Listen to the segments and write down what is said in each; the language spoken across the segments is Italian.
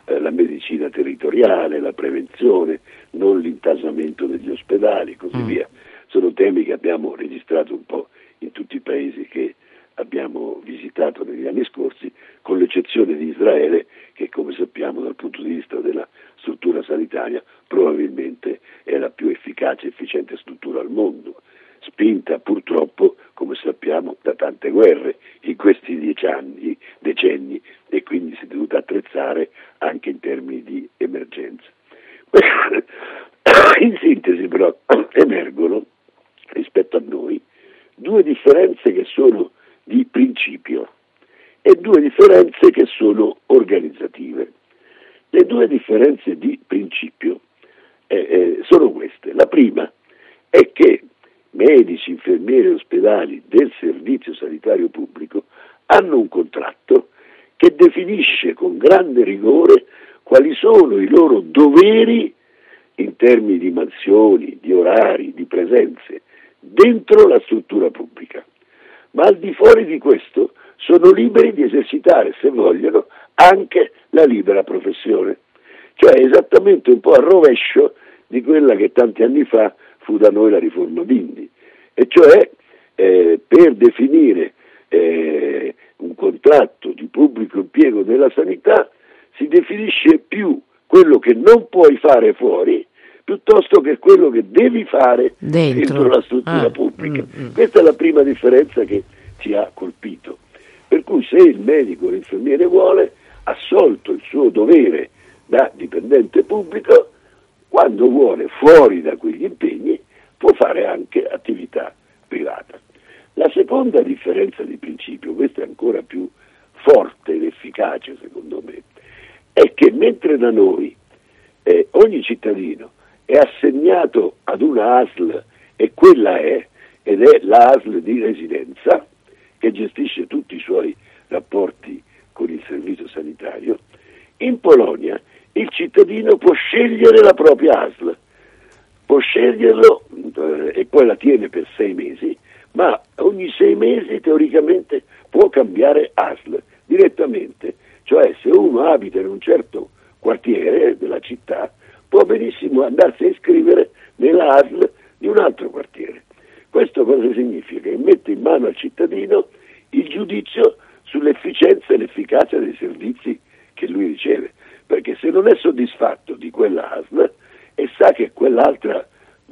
la medicina territoriale, la prevenzione, non l'intasamento degli ospedali e così via. Sono temi che abbiamo registrato un po' in tutti i paesi che abbiamo visitato negli anni scorsi, con l'eccezione di Israele, che come sappiamo dal punto di vista della struttura sanitaria probabilmente è la più efficace e efficiente struttura al mondo, spinta purtroppo, come sappiamo, da tante guerre in questi decenni, e quindi si è dovuta attrezzare anche in termini di emergenza. In sintesi però emergono rispetto a noi due differenze che sono di principio e due differenze che sono organizzative. Le due differenze di principio sono queste. La prima è che medici, infermieri e ospedali del servizio sanitario pubblico hanno un contratto che definisce con grande rigore quali sono i loro doveri in termini di mansioni, di orari, di presenze dentro la struttura pubblica. Ma al di fuori di questo sono liberi di esercitare, se vogliono, anche la libera professione. Cioè esattamente un po' a rovescio di quella che tanti anni fa fu da noi la riforma Bindi, e cioè per definire un contratto di pubblico impiego della sanità si definisce più quello che non puoi fare fuori piuttosto che quello che devi fare dentro la struttura pubblica. Questa è la prima differenza che ci ha colpito. Per cui se il medico o l'infermiere vuole, assolto il suo dovere da dipendente pubblico, quando vuole fuori da quegli impegni può fare anche attività privata. La seconda differenza di principio, questa è ancora più forte ed efficace secondo me, è che mentre da noi ogni cittadino è assegnato ad una ASL e quella ed è la ASL di residenza che gestisce tutti i suoi rapporti con il servizio sanitario, in Polonia il cittadino può scegliere la propria ASL, può sceglierlo e poi la tiene per 6 mesi, ma ogni 6 mesi teoricamente può cambiare ASL direttamente, cioè se uno abita in un certo quartiere della città può benissimo andarsi a iscrivere nella ASL di un altro quartiere. Questo cosa significa? Che mette in mano al cittadino il giudizio sull'efficienza e l'efficacia dei servizi che lui riceve, perché se non è soddisfatto di quella ASL e sa che quell'altra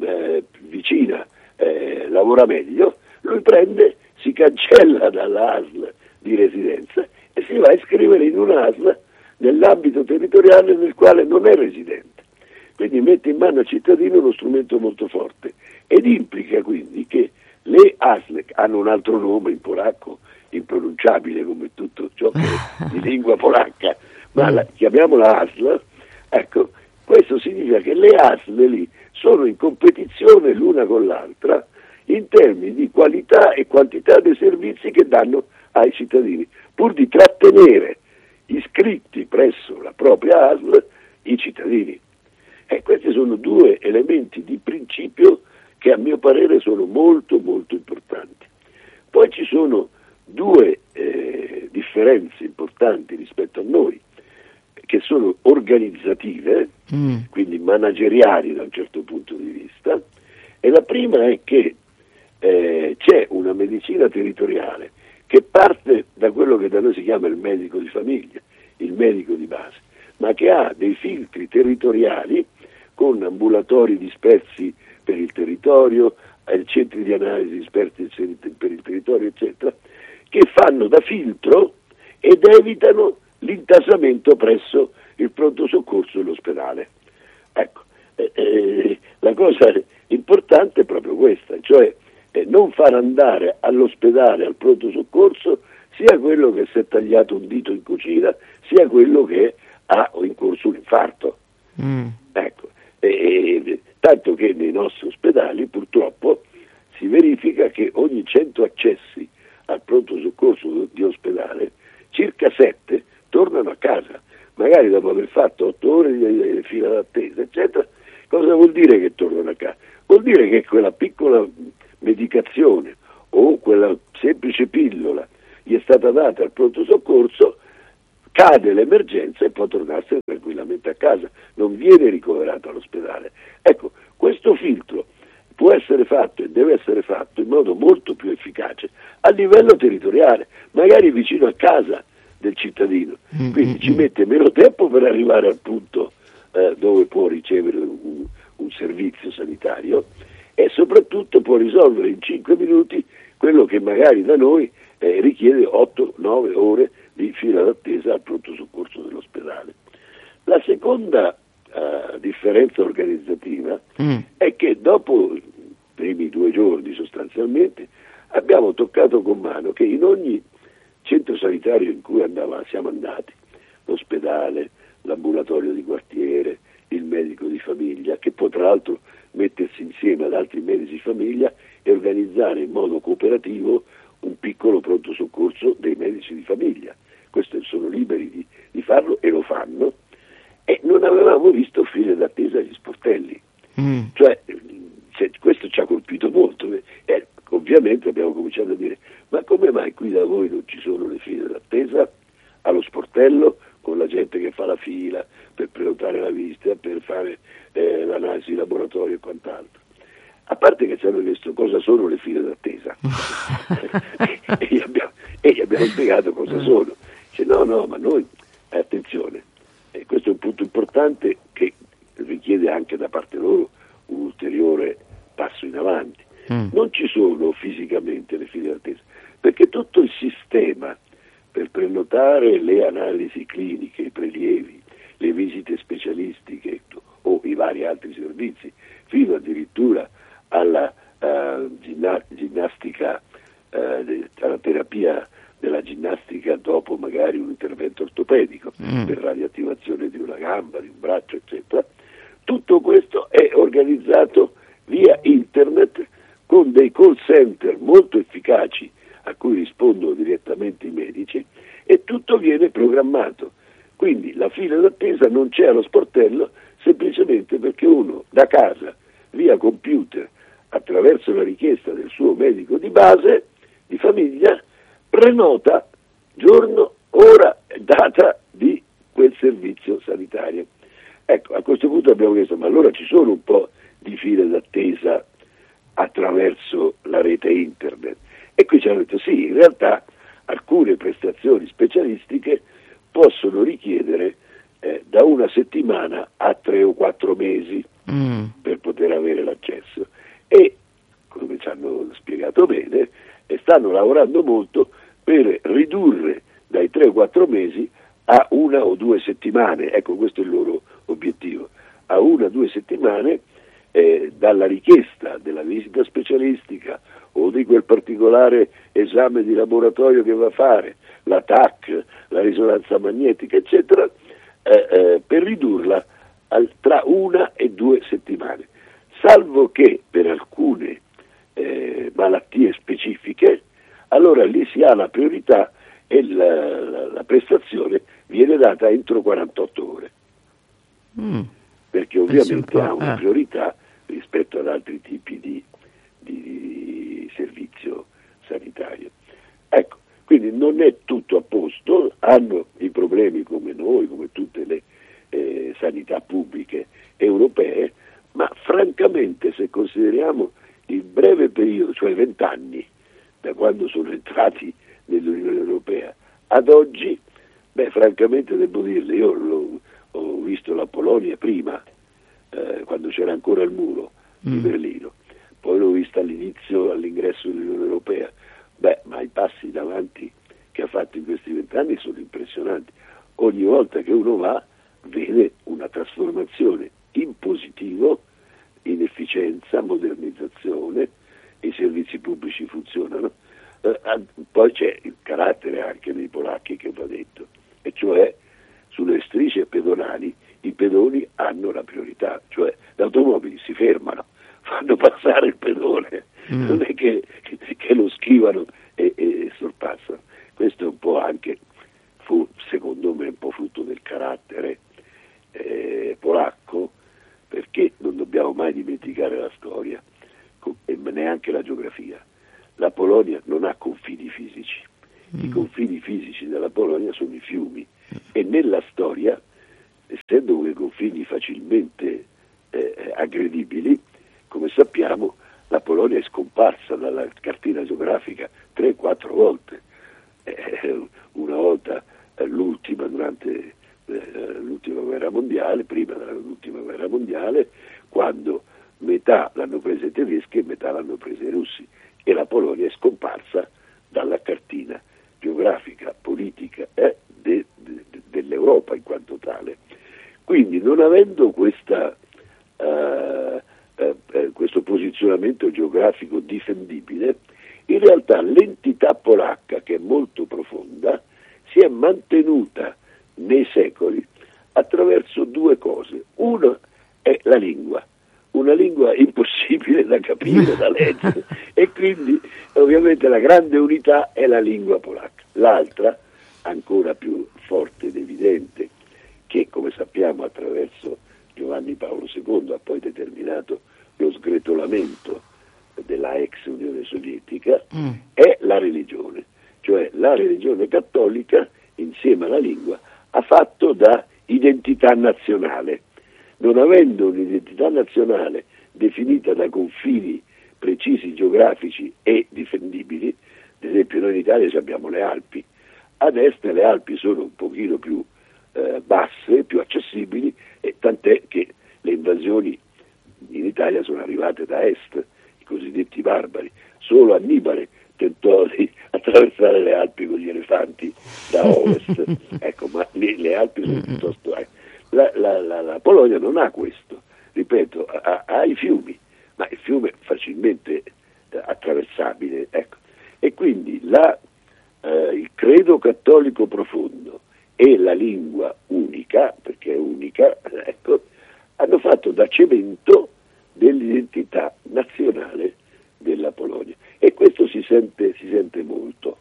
vicina lavora meglio, lui si cancella dalla ASL di residenza e si va a iscrivere in un'ASL nell'ambito territoriale nel quale non è residente. Quindi mette in mano al cittadino uno strumento molto forte ed implica quindi che le ASL hanno un altro nome in polacco, impronunciabile come tutto ciò che è di lingua polacca, ma chiamiamola ASL, ecco, questo significa che le ASL lì sono in competizione l'una con l'altra in termini di qualità e quantità dei servizi che danno ai cittadini, pur di trattenere iscritti presso la propria ASL i cittadini. E questi sono due elementi di principio che a mio parere sono molto molto importanti. Poi ci sono due differenze importanti rispetto a noi, che sono organizzative, quindi manageriali da un certo punto di vista, e la prima è che c'è una medicina territoriale che parte da quello che da noi si chiama il medico di famiglia, il medico di base, ma che ha dei filtri territoriali con ambulatori dispersi per il territorio, centri di analisi dispersi per il territorio, eccetera, che fanno da filtro ed evitano l'intasamento presso il pronto soccorso e l'ospedale. Ecco, la cosa importante è proprio questa, cioè non far andare all'ospedale, al pronto soccorso, sia quello che si è tagliato un dito in cucina, sia quello che ha in corso un infarto. Ecco, tanto che nei nostri ospedali purtroppo si verifica che ogni 100 accessi al pronto soccorso di ospedale, circa 7 tornano a casa, magari dopo aver fatto 8 ore di fila d'attesa, eccetera. Cosa vuol dire che tornano a casa? Vuol dire che quella piccola medicazione o quella semplice pillola gli è stata data al pronto soccorso cade l'emergenza e può tornarsene tranquillamente a casa, non viene ricoverato all'ospedale. Ecco, questo filtro può essere fatto e deve essere fatto in modo molto più efficace a livello territoriale, magari vicino a casa del cittadino, quindi ci mette meno tempo per arrivare al punto dove può ricevere un servizio sanitario e soprattutto può risolvere in 5 minuti quello che magari da noi richiede 8-9 ore di fila d'attesa al pronto soccorso dell'ospedale. La seconda differenza organizzativa è che dopo i primi 2 giorni sostanzialmente abbiamo toccato con mano che in ogni centro sanitario in cui siamo andati, l'ospedale, l'ambulatorio di quartiere, il medico di famiglia, che può tra l'altro mettersi insieme ad altri medici di famiglia e organizzare in modo cooperativo un piccolo pronto soccorso dei medici di famiglia. Questo sono liberi di farlo e lo fanno, e non avevamo visto file d'attesa agli sportelli. Cioè, questo ci ha colpito molto e ovviamente abbiamo cominciato a dire: ma come mai qui da voi non ci sono le file d'attesa allo sportello con la gente che fa la fila per prenotare la visita, per fare l'analisi di laboratorio e quant'altro? A parte che ci hanno chiesto cosa sono le file d'attesa e gli abbiamo spiegato cosa sono. Dice no, ma noi, attenzione, e questo è un punto importante che richiede anche da parte loro un ulteriore passo in avanti. Non ci sono fisicamente le file d'attesa, perché tutto il sistema per prenotare le analisi cliniche, i prelievi, le visite specialistiche o i vari altri servizi, fino addirittura alla ginnastica, alla terapia della ginnastica dopo magari un intervento ortopedico per radioattivazione di una gamba, di un braccio, eccetera. Tutto questo è organizzato via internet con dei call center molto efficaci a cui rispondono direttamente i medici, e tutto viene programmato. Quindi la fila d'attesa non c'è allo sportello semplicemente perché uno da casa, via computer, attraverso la richiesta del suo medico di base, di famiglia, prenota giorno, ora e data di quel servizio sanitario. Ecco, a questo punto abbiamo chiesto: ma allora ci sono un po' di file d'attesa attraverso la rete internet? E qui ci hanno detto sì, in realtà alcune prestazioni specialistiche possono richiedere da 1 settimana a 3 o 4 mesi per poter avere l'accesso, e come ci hanno spiegato bene stanno lavorando molto per ridurre dai 3 o 4 mesi a 1 o 2 settimane. Ecco, questo è il loro obiettivo: a 1 o 2 settimane dalla richiesta della visita specialistica o di quel particolare esame di laboratorio che va a fare, la TAC, la risonanza magnetica, eccetera, per ridurla tra 1 e 2 settimane, salvo che per alcune malattie specifiche, allora lì si ha la priorità e la prestazione viene data entro 48 ore, perché ovviamente ha una priorità rispetto ad altri tipi di servizio sanitario. Ecco, quindi non è tutto a posto, hanno i problemi come noi, come tutte le sanità pubbliche europee, ma francamente, se consideriamo il breve periodo, cioè 20 anni, da quando sono entrati nell'Unione Europea ad oggi, francamente devo dirle, io ho visto la Polonia prima, quando c'era ancora il muro di Berlino, poi l'ho vista all'ingresso dell'Unione Europea, ma i passi davanti che ha fatto in questi 20 anni sono impressionanti. Ogni volta che uno va vede una trasformazione in positivo, in efficienza, modernizzazione, i servizi pubblici funzionano. Poi c'è il carattere anche dei polacchi che va detto, e cioè sulle strisce pedonali i pedoni hanno la priorità, cioè le automobili si fermano, fanno passare il pedone, non è che lo schivano e sorpassano. Questo è un po' anche, secondo me, un po' frutto del carattere polacco, perché non dobbiamo mai dimenticare la storia e neanche la geografia. La Polonia non ha confini fisici, i confini fisici della Polonia sono i fiumi, E nella storia, essendo quei confini facilmente aggredibili, come sappiamo, la Polonia è scomparsa dalla cartina geografica 3-4 volte. Una volta l'ultima durante l'ultima guerra mondiale, prima dell'ultima guerra mondiale, quando metà l'hanno presa i tedeschi e metà l'hanno presa i russi, e la Polonia è scomparsa dalla cartina geografica, politica dell'Europa in quanto tale. Quindi, non avendo questo posizionamento geografico difendibile, in realtà l'entità polacca, che è molto profonda, si è mantenuta nei secoli attraverso due cose. Una è la lingua, una lingua impossibile da capire, da leggere, e quindi ovviamente la grande unità è la lingua polacca. L'altra, ancora più forte ed evidente, che come sappiamo attraverso Giovanni Paolo II ha poi determinato lo sgretolamento della ex Unione Sovietica, è la religione. Cioè la religione cattolica, insieme alla lingua, ha fatto da identità nazionale. Non avendo un'identità nazionale definita da confini precisi geografici e difendibili, ad esempio noi in Italia abbiamo le Alpi, ad est le Alpi sono un pochino più basse, più accessibili, e tant'è che le invasioni in Italia sono arrivate da est, i cosiddetti barbari. Solo Annibale tentò di attraversare le Alpi con gli elefanti da ovest. Ecco, ma le Alpi sono piuttosto... La Polonia non ha questo, ripeto, ha i fiumi, ma il fiume è facilmente attraversabile, ecco. E quindi il credo cattolico profondo e la lingua unica, perché è unica, ecco, hanno fatto da cemento dell'identità nazionale della Polonia, e questo si sente molto.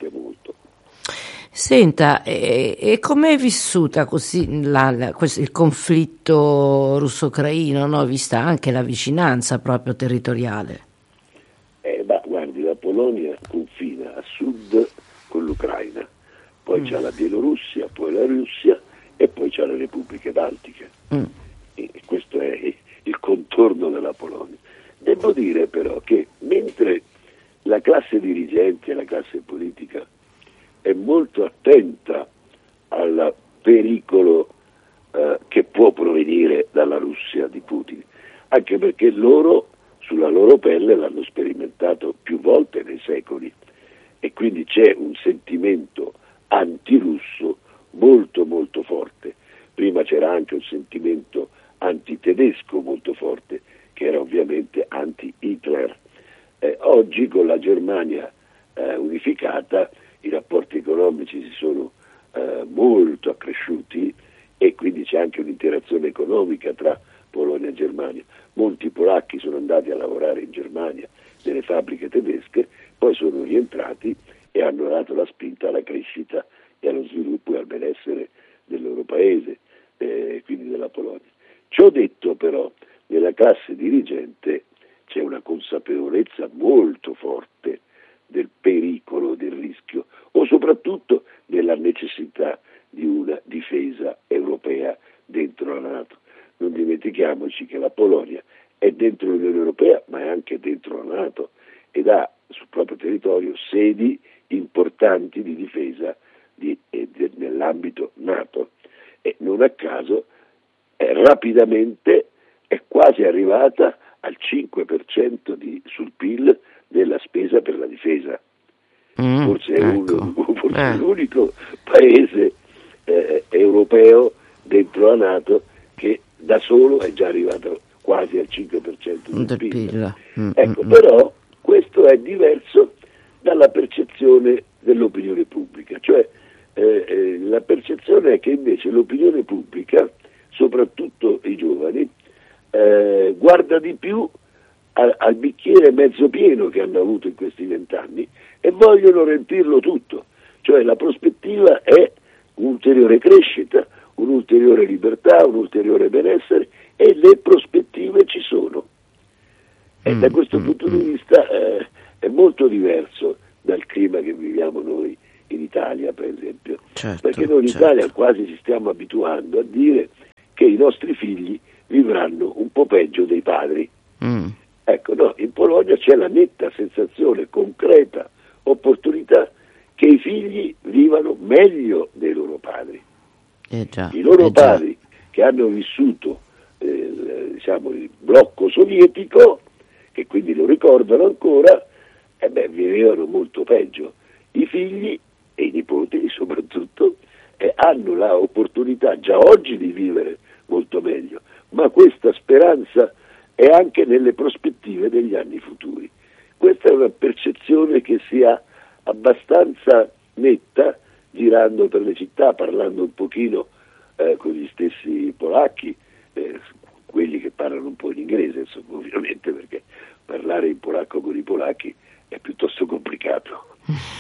Senta, e com'è vissuta così il conflitto russo-ucraino, no? Vista anche la vicinanza proprio territoriale? Guardi, la Polonia confina a sud con l'Ucraina, poi c'è la Bielorussia, poi la Russia e poi c'è le Repubbliche Baltiche. E questo è il contorno della Polonia. Devo dire però che mentre la classe dirigente e la classe politica è molto attenta al pericolo che può provenire dalla Russia di Putin, anche perché loro sulla loro pelle l'hanno sperimentato più volte nei secoli, e quindi c'è un sentimento antirusso molto molto forte. Prima c'era anche un sentimento antitedesco molto forte, che era ovviamente anti-Hitler. Oggi con la Germania unificata i rapporti economici si sono molto accresciuti, e quindi c'è anche un'interazione economica tra Polonia e Germania. Molti polacchi sono andati a lavorare in Germania nelle fabbriche tedesche, poi sono rientrati e hanno dato la spinta alla crescita e allo sviluppo e al benessere del loro paese, quindi della Polonia. Ciò detto, però, nella classe dirigente c'è una consapevolezza molto forte del pericolo, del rischio, o soprattutto della necessità di una difesa europea dentro la NATO. Non dimentichiamoci che la Polonia è dentro l'Unione Europea, ma è anche dentro la NATO, ed ha sul proprio territorio sedi importanti di difesa nell'ambito NATO, e non a caso rapidamente è quasi arrivata al 5% sul PIL della spesa per la difesa. Forse è l'unico paese europeo dentro la NATO che da solo è già arrivato quasi al 5% del PIL. Ecco, però questo è diverso dalla percezione dell'opinione pubblica, cioè la percezione è che invece l'opinione pubblica, soprattutto i giovani, guarda di più al bicchiere mezzo pieno che hanno avuto in questi 20 anni e vogliono riempirlo tutto, cioè la prospettiva è un'ulteriore crescita, un'ulteriore libertà, un ulteriore benessere, e le prospettive ci sono. E da questo punto di vista è molto diverso dal clima che viviamo noi in Italia, per esempio, certo, perché noi in certo. Italia quasi ci stiamo abituando a dire che i nostri figli vivranno un po' peggio dei padri. Ecco, no, in Polonia c'è la netta sensazione, concreta opportunità che i figli vivano meglio dei loro padri. Già, I loro padri che hanno vissuto il blocco sovietico, che quindi lo ricordano ancora, vivevano molto peggio. I figli e i nipoti soprattutto hanno l'opportunità già oggi di vivere molto meglio, ma questa speranza è anche nelle prospettive degli anni futuri. Questa è una percezione che si ha abbastanza netta girando per le città, parlando un pochino con gli stessi polacchi, quelli che parlano un po' in inglese, insomma, ovviamente, perché parlare in polacco con i polacchi è piuttosto complicato.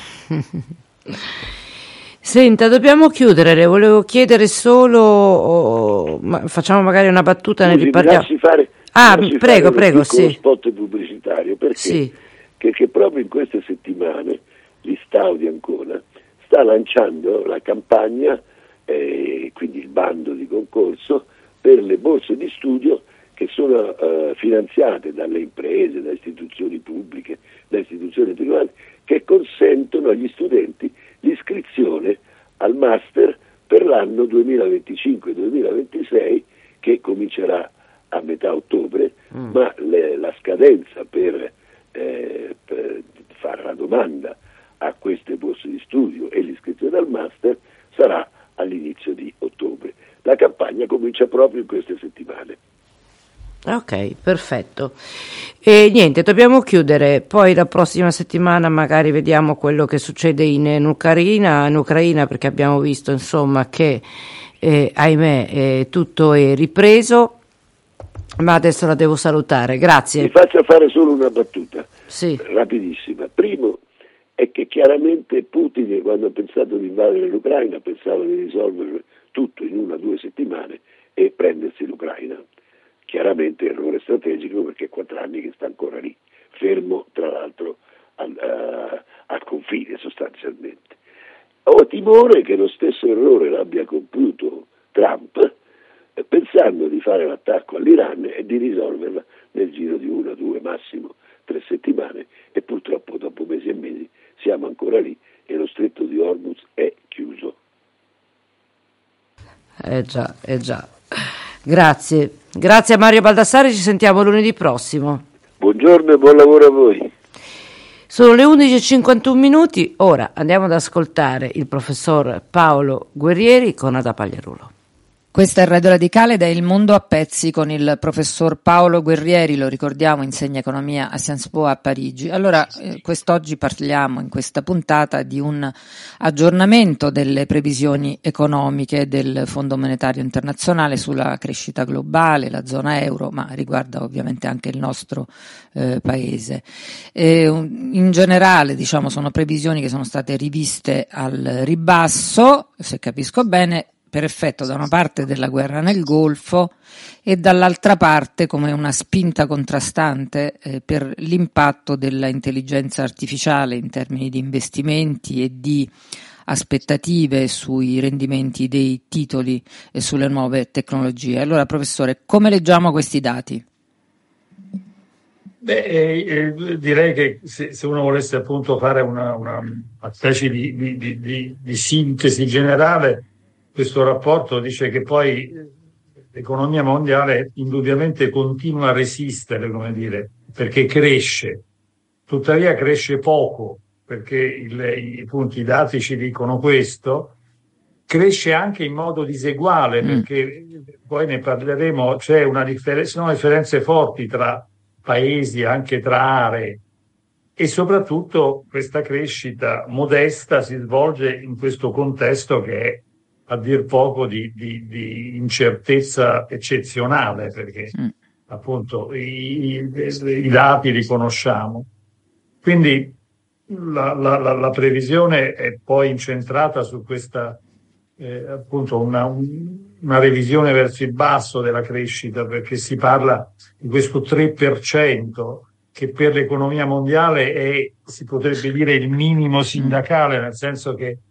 Senta, dobbiamo chiudere, le volevo chiedere solo, facciamo magari una battuta, Scusi, ne riparliamo. prego, prego, sì. spot pubblicitario, perché Sì. che proprio in queste settimane l'Istau di Ancona sta lanciando la campagna, quindi il bando di concorso per le borse di studio che sono finanziate dalle imprese, da istituzioni pubbliche, da istituzioni private, che consentono agli studenti l'iscrizione al master per l'anno 2025-2026, che comincerà a metà ottobre, ma la scadenza per fare la domanda a queste borse di studio e l'iscrizione al master sarà all'inizio di ottobre. La campagna comincia proprio in queste settimane. Ok, perfetto. E niente, dobbiamo chiudere. Poi la prossima settimana magari vediamo quello che succede in Ucraina, perché abbiamo visto insomma che ahimè tutto è ripreso. Ma adesso la devo salutare, grazie. Vi faccio fare solo una battuta, sì, rapidissima. Primo è che chiaramente Putin, quando ha pensato di invadere l'Ucraina, pensava di risolvere tutto in 1 o 2 settimane e prendersi l'Ucraina. Chiaramente errore strategico, perché è 4 anni che sta ancora lì, fermo tra l'altro al confine sostanzialmente. Ho timore che lo stesso errore l'abbia compiuto Trump, pensando di fare l'attacco all'Iran e di risolverla nel giro di 1, 2, massimo 3 settimane, e purtroppo dopo mesi e mesi siamo ancora lì e lo stretto di Hormuz è chiuso. Già. Grazie a Mario Baldassarri, ci sentiamo lunedì prossimo. Buongiorno e buon lavoro a voi. Sono le 11:51, ora andiamo ad ascoltare il professor Paolo Guerrieri con Ada Pagliarulo. Questa è Radio Radicale ed è Il Mondo a Pezzi con il professor Paolo Guerrieri, lo ricordiamo, insegna economia a Sciences Po a Parigi. Allora, quest'oggi parliamo in questa puntata di un aggiornamento delle previsioni economiche del Fondo Monetario Internazionale sulla crescita globale, la zona euro, ma riguarda ovviamente anche il nostro paese. In generale, diciamo, sono previsioni che sono state riviste al ribasso, se capisco bene, per effetto da una parte della guerra nel Golfo e dall'altra parte come una spinta contrastante per l'impatto della intelligenza artificiale in termini di investimenti e di aspettative sui rendimenti dei titoli e sulle nuove tecnologie. Allora, professore, come leggiamo questi dati? Direi che se uno volesse appunto fare una specie di sintesi generale, questo rapporto dice che poi l'economia mondiale indubbiamente continua a resistere, come dire, perché cresce, tuttavia cresce poco, perché i dati ci dicono questo, cresce anche in modo diseguale, perché poi ne parleremo, c'è sono differenze forti tra paesi, anche tra aree, e soprattutto questa crescita modesta si svolge in questo contesto che è a dir poco di incertezza eccezionale, perché appunto i dati li conosciamo. Quindi la previsione è poi incentrata su questa appunto una revisione verso il basso della crescita, perché si parla di questo 3% che per l'economia mondiale è, si potrebbe dire, il minimo sindacale, nel senso che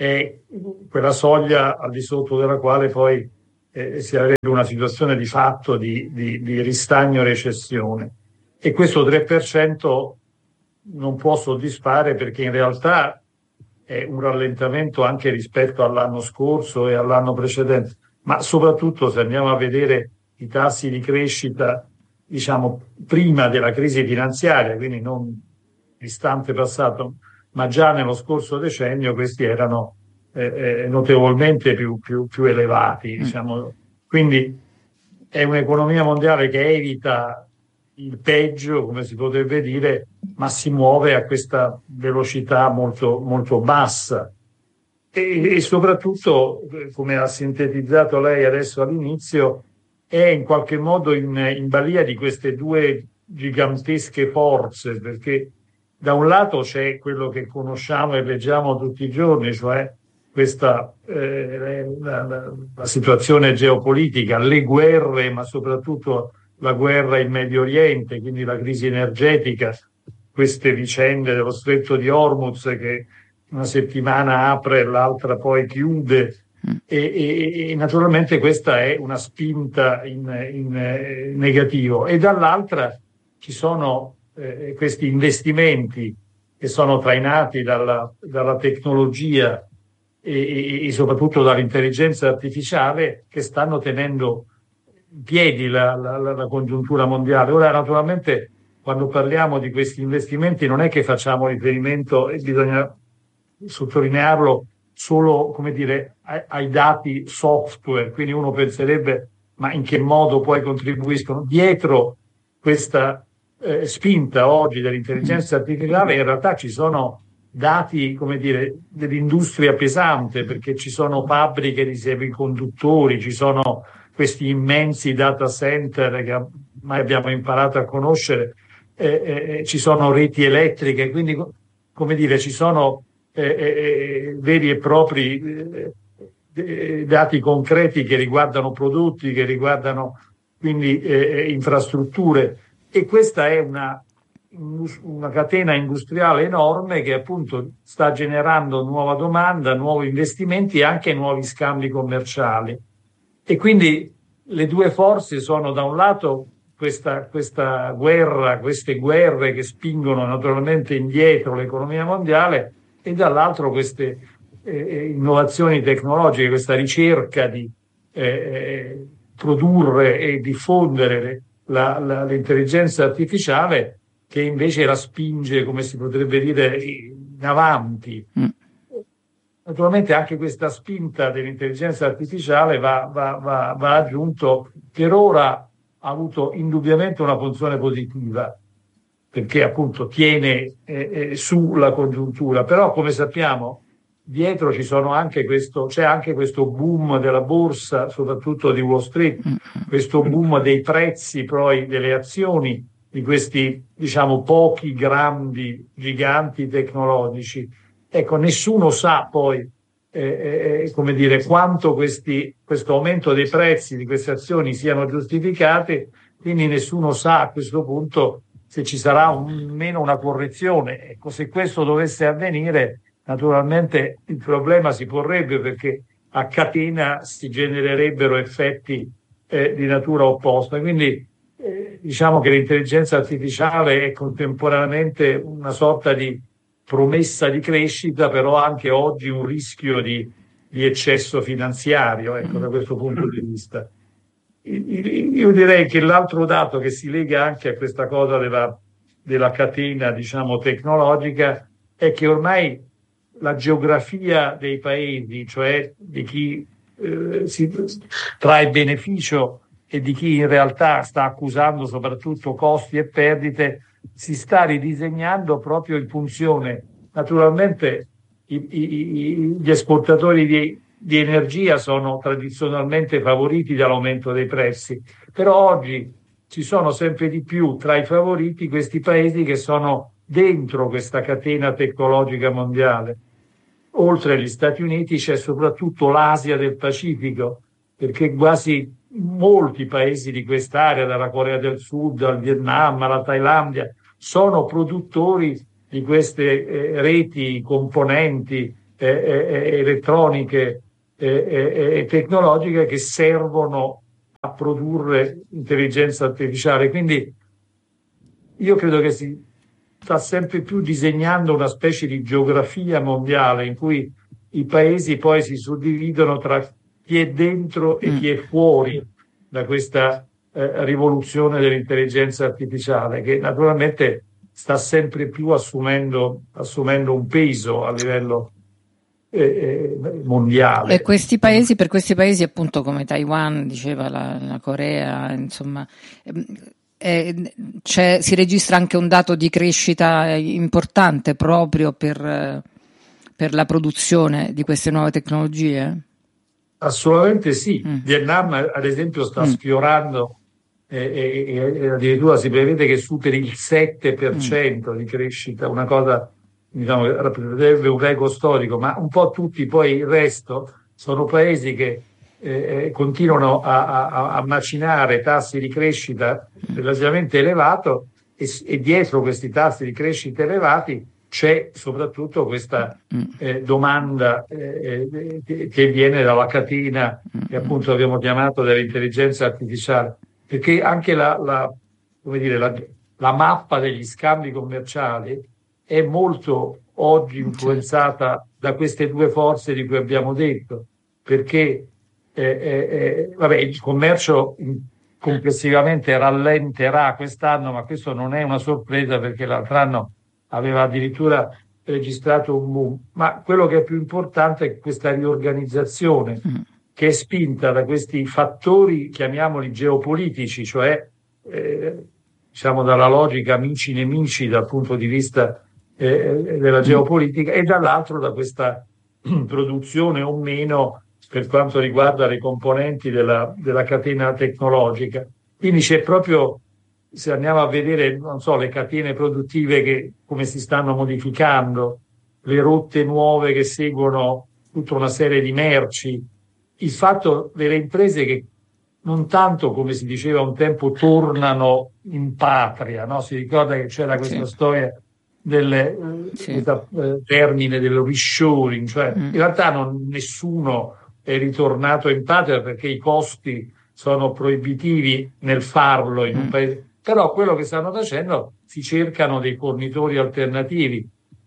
è quella soglia al di sotto della quale poi si avrebbe una situazione di fatto di ristagno e recessione. E questo 3% non può soddisfare, perché in realtà è un rallentamento anche rispetto all'anno scorso e all'anno precedente, ma soprattutto se andiamo a vedere i tassi di crescita, diciamo, prima della crisi finanziaria, quindi non distante passato, ma già nello scorso decennio questi erano notevolmente più elevati, diciamo. Quindi è un'economia mondiale che evita il peggio, come si potrebbe dire, ma si muove a questa velocità molto, molto bassa. E soprattutto, come ha sintetizzato lei adesso all'inizio, è in qualche modo in balia di queste due gigantesche forze, perché da un lato c'è quello che conosciamo e leggiamo tutti i giorni, cioè questa la situazione geopolitica, le guerre, ma soprattutto la guerra in Medio Oriente, quindi la crisi energetica, queste vicende dello Stretto di Hormuz che una settimana apre e l'altra poi chiude, e naturalmente questa è una spinta in negativo. E dall'altra ci sono questi investimenti che sono trainati dalla tecnologia e soprattutto dall'intelligenza artificiale, che stanno tenendo in piedi la congiuntura mondiale. Ora, naturalmente, quando parliamo di questi investimenti non è che facciamo riferimento, e bisogna sottolinearlo, solo, come dire, ai dati software, quindi uno penserebbe ma in che modo poi contribuiscono? Dietro questa spinta oggi dell'intelligenza artificiale in realtà ci sono dati, come dire, dell'industria pesante, perché ci sono fabbriche di semiconduttori, ci sono questi immensi data center che ormai abbiamo imparato a conoscere, ci sono reti elettriche, quindi, come dire, ci sono veri e propri dati concreti che riguardano prodotti, che riguardano quindi infrastrutture, e questa è una catena industriale enorme che appunto sta generando nuova domanda, nuovi investimenti e anche nuovi scambi commerciali. E quindi le due forze sono, da un lato, questa guerra, queste guerre che spingono naturalmente indietro l'economia mondiale, e dall'altro queste innovazioni tecnologiche, questa ricerca di produrre e diffondere l'intelligenza artificiale, che invece la spinge, come si potrebbe dire, in avanti. Naturalmente anche questa spinta dell'intelligenza artificiale va aggiunto, per ora ha avuto indubbiamente una funzione positiva, perché appunto tiene sulla congiuntura, però come sappiamo dietro c'è anche questo boom della borsa, soprattutto di Wall Street, questo boom dei prezzi poi delle azioni di questi, diciamo, pochi grandi giganti tecnologici. Ecco, nessuno sa poi come dire, quanto questo aumento dei prezzi di queste azioni siano giustificati, quindi nessuno sa a questo punto se ci sarà meno una correzione. Ecco, se questo dovesse avvenire, naturalmente il problema si porrebbe, perché a catena si genererebbero effetti di natura opposta. Quindi diciamo che l'intelligenza artificiale è contemporaneamente una sorta di promessa di crescita, però anche oggi un rischio di eccesso finanziario, ecco, da questo punto di vista. Io direi che l'altro dato che si lega anche a questa cosa della catena, diciamo, tecnologica, è che ormai la geografia dei paesi, cioè di chi si trae beneficio e di chi in realtà sta accusando soprattutto costi e perdite, si sta ridisegnando proprio in funzione. Naturalmente gli esportatori di energia sono tradizionalmente favoriti dall'aumento dei prezzi, però oggi ci sono sempre di più tra i favoriti questi paesi che sono dentro questa catena tecnologica mondiale. Oltre agli Stati Uniti c'è soprattutto l'Asia del Pacifico, perché quasi molti paesi di quest'area, dalla Corea del Sud al Vietnam alla Thailandia, sono produttori di queste reti, componenti, elettroniche e tecnologiche che servono a produrre intelligenza artificiale. Quindi io credo che si sta sempre più disegnando una specie di geografia mondiale in cui i paesi poi si suddividono tra chi è dentro e chi è fuori da questa rivoluzione dell'intelligenza artificiale, che naturalmente sta sempre più assumendo un peso a livello mondiale. E questi paesi, per questi paesi appunto come Taiwan, diceva la Corea, insomma, si registra anche un dato di crescita importante proprio per la produzione di queste nuove tecnologie? Assolutamente sì. Vietnam ad esempio sta sfiorando e addirittura si prevede che superi il 7% di crescita, una cosa, diciamo, che rappresenterebbe un record storico, ma un po' tutti poi il resto sono paesi che continuano a macinare tassi di crescita relativamente elevato e dietro questi tassi di crescita elevati c'è soprattutto questa domanda che viene dalla catena che appunto abbiamo chiamato dell'intelligenza artificiale, perché anche come dire, la mappa degli scambi commerciali è molto oggi influenzata da queste due forze di cui abbiamo detto, perché il commercio complessivamente rallenterà quest'anno, ma questo non è una sorpresa perché l'altro anno aveva addirittura registrato un boom. Ma quello che è più importante è questa riorganizzazione che è spinta da questi fattori, chiamiamoli geopolitici, cioè diciamo dalla logica amici-nemici dal punto di vista della geopolitica, e dall'altro da questa produzione o meno per quanto riguarda le componenti della catena tecnologica. Quindi c'è proprio, se andiamo a vedere, non so, le catene produttive che come si stanno modificando, le rotte nuove che seguono tutta una serie di merci, il fatto delle imprese che non tanto, come si diceva un tempo, tornano in patria, no? Si ricorda che c'era questa storia termine del reshoring, cioè in realtà nessuno è ritornato in patria perché i costi sono proibitivi nel farlo in un paese. Però quello che stanno facendo, si cercano dei fornitori alternativi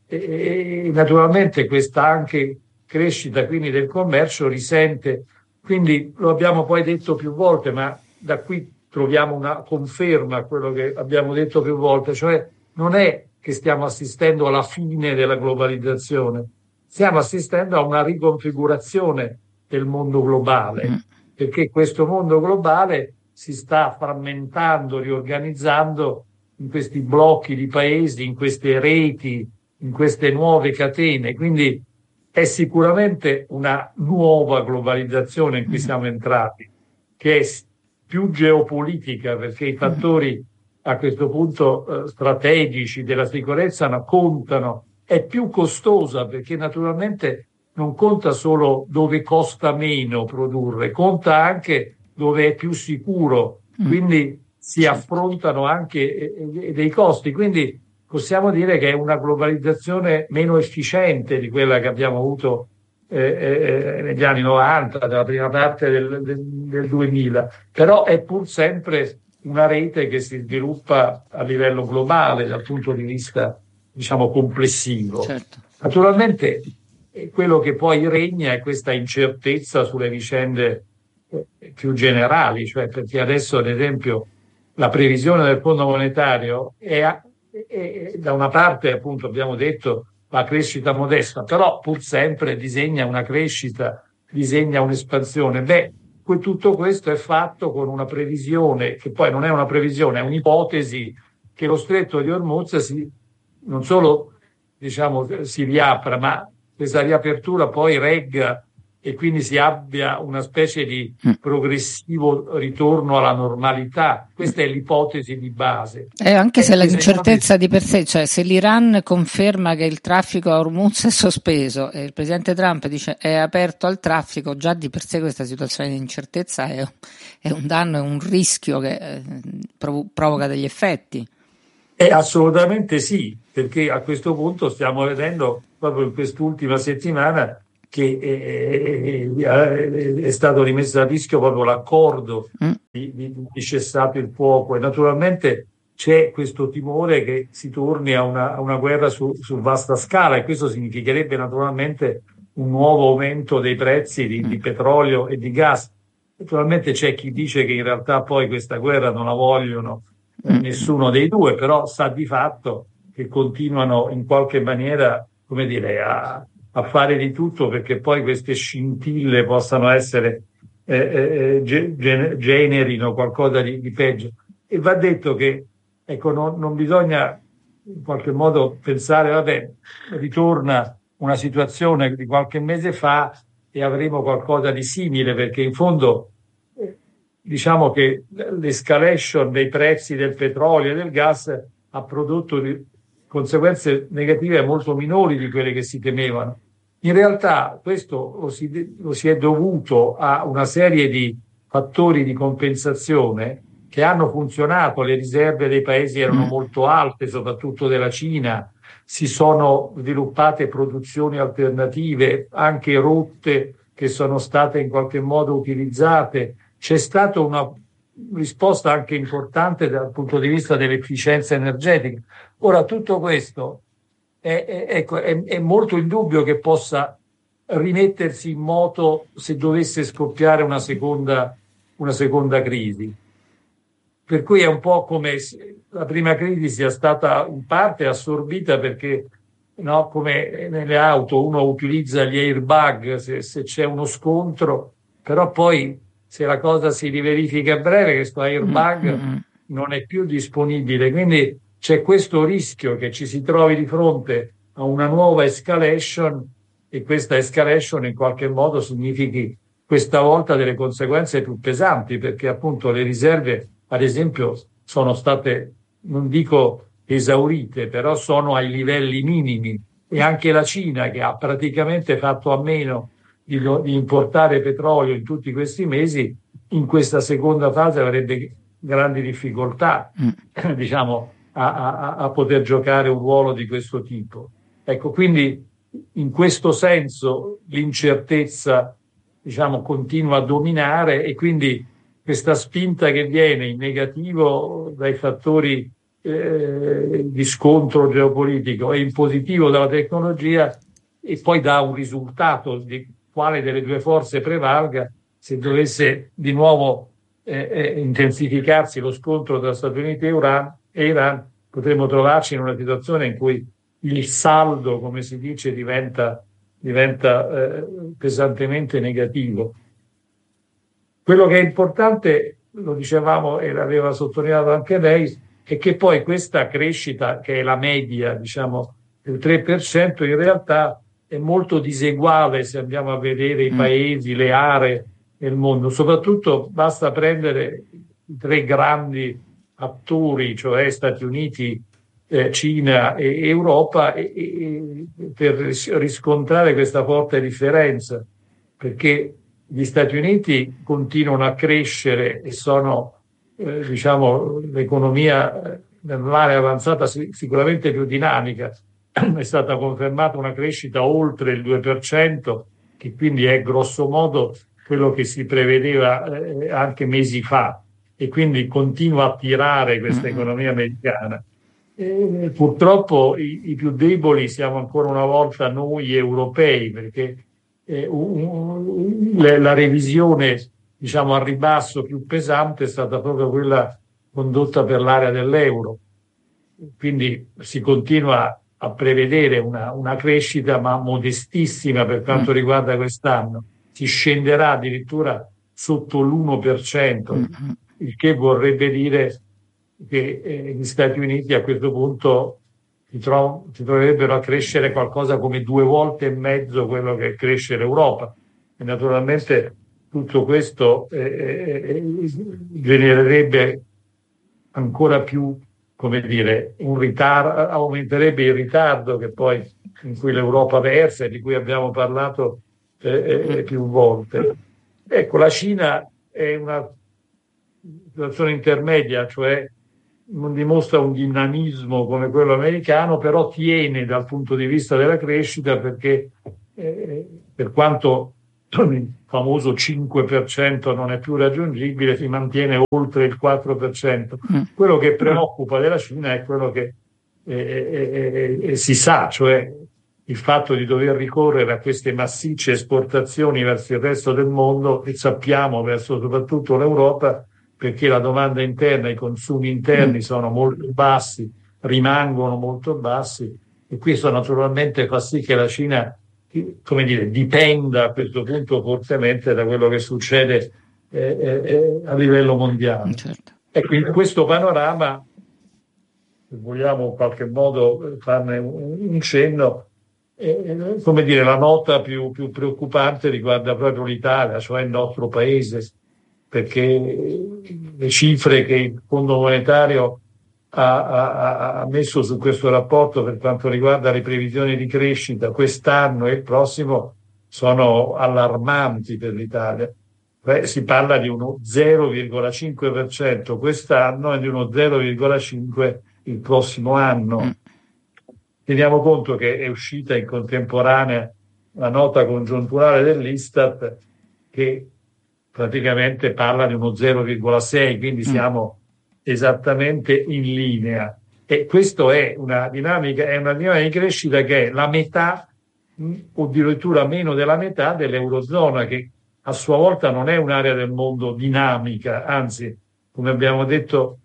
e naturalmente questa anche crescita quindi del commercio risente. Quindi lo abbiamo poi detto più volte, ma da qui troviamo una conferma a quello che abbiamo detto più volte, cioè non è che stiamo assistendo alla fine della globalizzazione, stiamo assistendo a una riconfigurazione del mondo globale, perché questo mondo globale si sta frammentando, riorganizzando in questi blocchi di paesi, in queste reti, in queste nuove catene. Quindi è sicuramente una nuova globalizzazione in cui siamo entrati, che è più geopolitica, perché i fattori a questo punto strategici della sicurezza contano, è più costosa perché naturalmente non conta solo dove costa meno produrre, conta anche dove è più sicuro, quindi si affrontano anche dei costi, quindi possiamo dire che è una globalizzazione meno efficiente di quella che abbiamo avuto negli anni 90, nella prima parte del 2000, però è pur sempre una rete che si sviluppa a livello globale dal punto di vista, diciamo, complessivo. Certo. Naturalmente quello che poi regna è questa incertezza sulle vicende più generali, cioè perché adesso ad esempio la previsione del Fondo monetario è da una parte appunto abbiamo detto la crescita modesta, però pur sempre disegna una crescita, disegna un'espansione. Tutto questo è fatto con una previsione che poi non è una previsione, è un'ipotesi che lo stretto di Hormuz non solo diciamo si riapra, ma questa riapertura poi regga e quindi si abbia una specie di progressivo ritorno alla normalità. Questa è l'ipotesi di base. Anche se l'incertezza di per sé, cioè se l'Iran conferma che il traffico a Hormuz è sospeso e il presidente Trump dice è aperto al traffico, già di per sé questa situazione di incertezza è un danno, è un rischio che provoca degli effetti. Assolutamente sì, perché a questo punto stiamo vedendo proprio in quest'ultima settimana che è stato rimesso a rischio proprio l'accordo di cessato il fuoco, e naturalmente c'è questo timore che si torni a una guerra su vasta scala, e questo significherebbe naturalmente un nuovo aumento dei prezzi di petrolio e di gas. Naturalmente c'è chi dice che in realtà poi questa guerra non la vogliono nessuno dei due, però sta di fatto che continuano in qualche maniera, come dire, a fare di tutto perché poi queste scintille possano essere generino qualcosa di peggio. E va detto che, ecco, non bisogna in qualche modo pensare, vabbè, ritorna una situazione di qualche mese fa e avremo qualcosa di simile, perché in fondo diciamo che l'escalation dei prezzi del petrolio e del gas ha prodotto conseguenze negative molto minori di quelle che si temevano. In realtà questo lo si è dovuto a una serie di fattori di compensazione che hanno funzionato. Le riserve dei paesi erano molto alte, soprattutto della Cina, si sono sviluppate produzioni alternative, anche rotte che sono state in qualche modo utilizzate. C'è stata una risposta anche importante dal punto di vista dell'efficienza energetica. Ora, tutto questo è molto indubbio che possa rimettersi in moto se dovesse scoppiare una seconda crisi. Per cui è un po' come se la prima crisi sia stata in parte assorbita perché, no, come nelle auto uno utilizza gli airbag se c'è uno scontro, però poi se la cosa si riverifica a breve, questo airbag non è più disponibile. Quindi c'è questo rischio che ci si trovi di fronte a una nuova escalation, e questa escalation in qualche modo significhi questa volta delle conseguenze più pesanti, perché appunto le riserve, ad esempio, sono state, non dico esaurite, però sono ai livelli minimi, e anche la Cina, che ha praticamente fatto a meno di importare petrolio in tutti questi mesi, in questa seconda fase avrebbe grandi difficoltà, diciamo, a poter giocare un ruolo di questo tipo. Ecco, quindi in questo senso l'incertezza, diciamo, continua a dominare, e quindi questa spinta che viene in negativo dai fattori di scontro geopolitico e in positivo dalla tecnologia, e poi dà un risultato di quale delle due forze prevalga. Se dovesse di nuovo intensificarsi lo scontro tra Stati Uniti e Iran, potremmo trovarci in una situazione in cui il saldo, come si dice, diventa pesantemente negativo. Quello che è importante, lo dicevamo e l'aveva sottolineato anche lei, è che poi questa crescita, che è la media, diciamo, del 3%, in realtà è molto diseguale se andiamo a vedere i paesi, le aree nel mondo. Soprattutto basta prendere i tre grandi attori, cioè Stati Uniti, Cina e Europa, per riscontrare questa forte differenza, perché gli Stati Uniti continuano a crescere e sono, diciamo, l'economia nell'area avanzata sicuramente più dinamica. È stata confermata una crescita oltre il 2%, che quindi è grosso modo quello che si prevedeva anche mesi fa, e quindi continua a tirare questa economia americana. Purtroppo i più deboli siamo ancora una volta noi europei, perché la revisione, diciamo, al ribasso più pesante è stata proprio quella condotta per l'area dell'euro. Quindi si continua a prevedere una crescita, ma modestissima per quanto riguarda quest'anno. Si scenderà addirittura sotto l'1%, il che vorrebbe dire che gli Stati Uniti a questo punto si troverebbero a crescere qualcosa come 2,5 volte quello che cresce l'Europa. E naturalmente tutto questo genererebbe ancora più, come dire, un ritardo, aumenterebbe il ritardo che poi in cui l'Europa versa e di cui abbiamo parlato più volte. Ecco, la Cina è una situazione intermedia, cioè non dimostra un dinamismo come quello americano, però tiene dal punto di vista della crescita, perché per quanto il famoso 5% non è più raggiungibile, si mantiene oltre il 4%. Quello che preoccupa della Cina è quello che si sa, cioè il fatto di dover ricorrere a queste massicce esportazioni verso il resto del mondo, e sappiamo verso soprattutto l'Europa, perché la domanda interna, i consumi interni sono molto bassi, rimangono molto bassi, e questo naturalmente fa sì che la Cina, come dire, dipenda a questo punto fortemente da quello che succede a livello mondiale. Certo. Ecco, in questo panorama, se vogliamo in qualche modo farne un cenno, come dire, la nota più preoccupante riguarda proprio l'Italia, cioè il nostro paese, perché le cifre che il Fondo Monetario ha messo su questo rapporto per quanto riguarda le previsioni di crescita quest'anno e il prossimo sono allarmanti per l'Italia. Si parla di uno 0,5% quest'anno e di uno 0,5% il prossimo anno. Teniamo conto che è uscita in contemporanea la nota congiunturale dell'Istat che praticamente parla di uno 0,6%, quindi siamo esattamente in linea. E questo è una dinamica di crescita che è la metà, o addirittura meno della metà dell'Eurozona, che a sua volta non è un'area del mondo dinamica, anzi, come abbiamo detto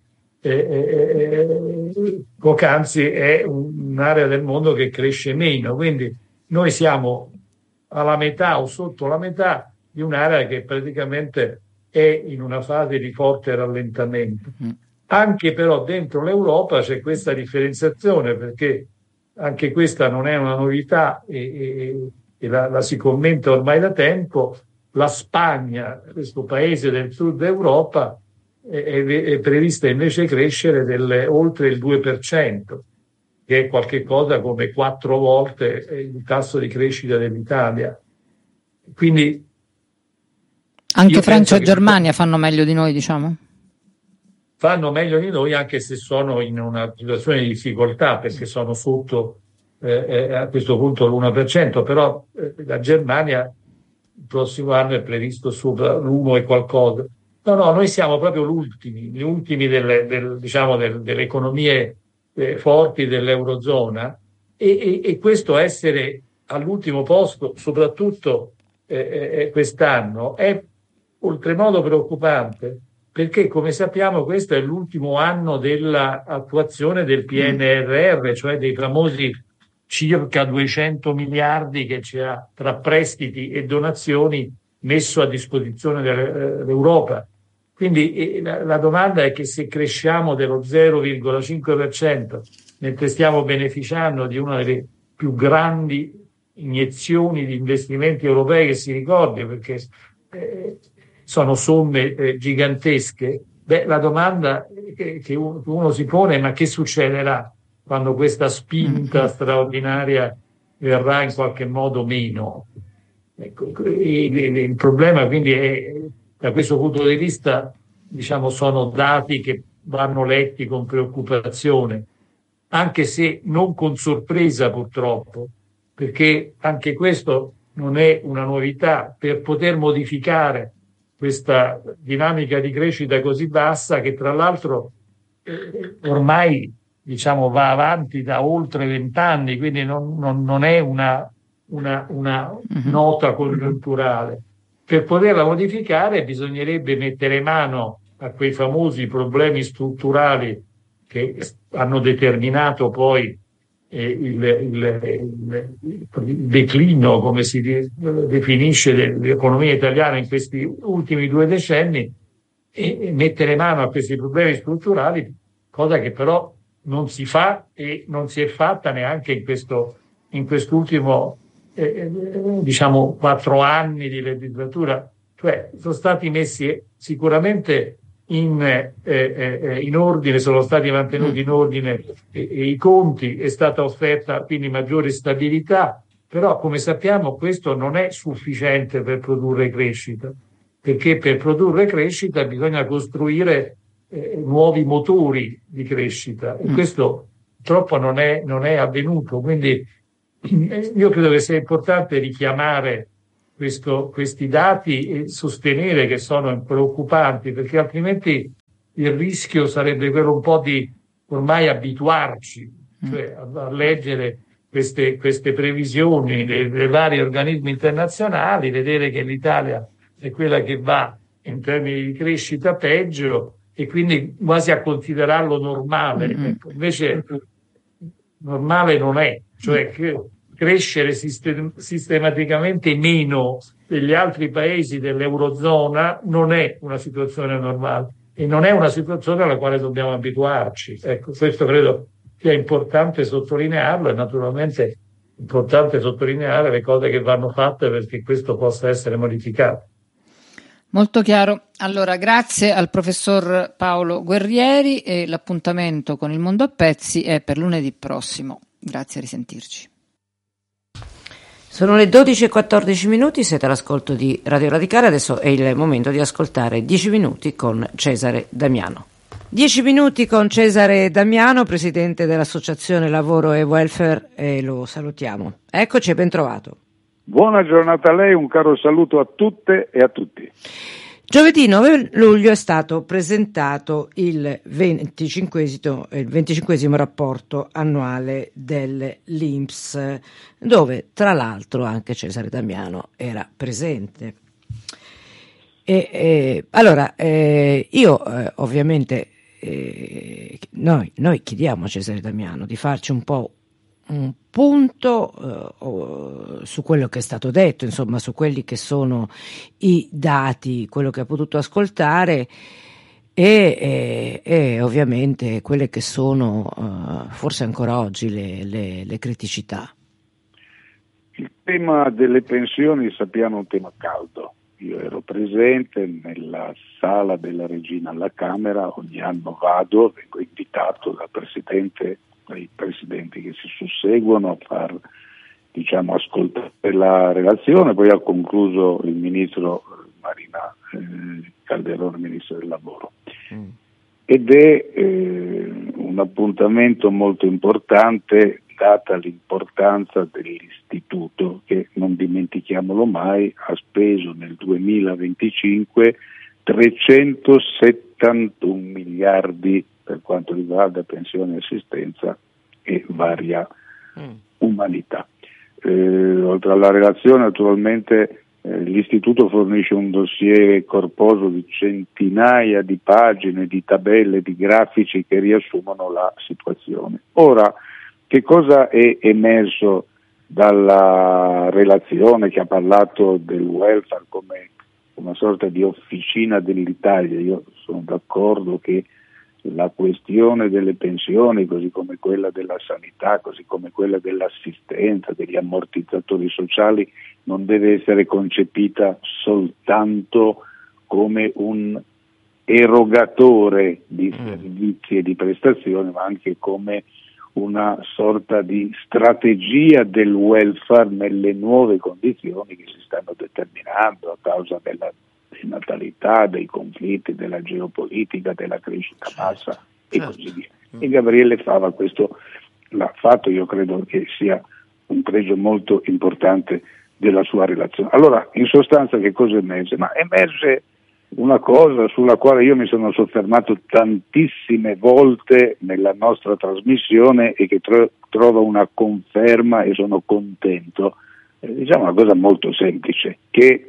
poc'anzi, è un'area del mondo che cresce meno. Quindi noi siamo alla metà o sotto la metà di un'area che praticamente è in una fase di forte rallentamento. Anche però dentro l'Europa c'è questa differenziazione, perché anche questa non è una novità e la si commenta ormai da tempo. La Spagna, questo paese del sud Europa, è prevista invece crescere oltre il 2%, che è qualche cosa come 4 volte il tasso di crescita dell'Italia. Quindi anche Francia e Germania fanno meglio di noi, diciamo? Fanno meglio di noi, anche se sono in una situazione di difficoltà, perché sono sotto a questo punto l'1%, però la Germania il prossimo anno è previsto sopra l'1 e qualcosa. No, noi siamo proprio gli ultimi delle economie forti dell'Eurozona, e questo essere all'ultimo posto, soprattutto quest'anno, è oltremodo preoccupante, perché come sappiamo questo è l'ultimo anno dell'attuazione del PNRR, cioè dei famosi circa 200 miliardi che ci ha, tra prestiti e donazioni, messo a disposizione dell'Europa. Quindi la domanda è che se cresciamo dello 0,5%, mentre stiamo beneficiando di una delle più grandi iniezioni di investimenti europei che si ricordi, perché sono somme gigantesche, la domanda che uno si pone è: ma che succederà quando questa spinta straordinaria verrà in qualche modo meno? Ecco, il problema quindi è, da questo punto di vista, diciamo, sono dati che vanno letti con preoccupazione, anche se non con sorpresa purtroppo, perché anche questo non è una novità. Per poter modificare questa dinamica di crescita così bassa, che tra l'altro ormai, diciamo, va avanti da oltre 20 anni, quindi non è una nota congiunturale. Per poterla modificare bisognerebbe mettere mano a quei famosi problemi strutturali che hanno determinato poi il declino, come si definisce, dell'economia italiana in questi ultimi 2 decenni, e mettere mano a questi problemi strutturali, cosa che però non si fa e non si è fatta neanche in quest'ultimo 4 anni di legislatura. Cioè sono stati messi sicuramente in ordine, sono stati mantenuti in ordine i conti, è stata offerta quindi maggiore stabilità, però come sappiamo questo non è sufficiente per produrre crescita, perché per produrre crescita bisogna costruire nuovi motori di crescita, e questo purtroppo non è avvenuto. Quindi io credo che sia importante richiamare questi dati e sostenere che sono preoccupanti, perché altrimenti il rischio sarebbe quello un po' di ormai abituarci, cioè a leggere queste previsioni dei vari organismi internazionali, vedere che l'Italia è quella che va in termini di crescita peggio, e quindi quasi a considerarlo normale. Ecco, invece normale non è, cioè crescere sistematicamente meno degli altri paesi dell'Eurozona non è una situazione normale, e non è una situazione alla quale dobbiamo abituarci. Ecco, questo credo sia importante sottolinearlo, e naturalmente è importante sottolineare le cose che vanno fatte perché questo possa essere modificato. Molto chiaro. Allora, grazie al professor Paolo Guerrieri, e l'appuntamento con il Mondo a Pezzi è per lunedì prossimo. Grazie, a risentirci. Sono le 12:14, siete all'ascolto di Radio Radicale, adesso è il momento di ascoltare 10 minuti con Cesare Damiano. 10 minuti con Cesare Damiano, presidente dell'Associazione Lavoro e Welfare, e lo salutiamo.Eccoci, ben trovato. Buona giornata a lei, un caro saluto a tutte e a tutti. Giovedì 9 luglio è stato presentato il 25esimo rapporto annuale dell'INPS, dove tra l'altro anche Cesare Damiano era presente. Io ovviamente noi chiediamo a Cesare Damiano di farci un po' un punto su quello che è stato detto, insomma, su quelli che sono i dati, quello che ha potuto ascoltare, e ovviamente quelle che sono forse ancora oggi le criticità. Il tema delle pensioni sappiamo è un tema caldo. Io ero presente nella sala della Regina alla Camera, ogni anno vengo invitato dai presidenti che si susseguono a far, ascoltare la relazione. Poi ha concluso il ministro Marina Calderone, ministro del lavoro. Ed è un appuntamento molto importante, data l'importanza dell'istituto, che non dimentichiamolo mai, ha speso nel 2025 371 miliardi per quanto riguarda pensione, assistenza e varia umanità. Oltre alla relazione, naturalmente l'istituto fornisce un dossier corposo di centinaia di pagine, di tabelle, di grafici che riassumono la situazione. Ora, che cosa è emerso dalla relazione, che ha parlato del welfare come una sorta di officina dell'Italia? Io sono d'accordo che la questione delle pensioni, così come quella della sanità, così come quella dell'assistenza, degli ammortizzatori sociali, non deve essere concepita soltanto come un erogatore di servizi e di prestazioni, ma anche come una sorta di strategia del welfare nelle nuove condizioni che si stanno determinando a causa della natalità, dei conflitti, della geopolitica, della crescita massa e così via. E Gabriele Fava questo l'ha fatto, io credo che sia un pregio molto importante della sua relazione. Allora, in sostanza, che cosa emerge? Ma emerge una cosa sulla quale io mi sono soffermato tantissime volte nella nostra trasmissione e che trova una conferma, e sono contento. Diciamo una cosa molto semplice, che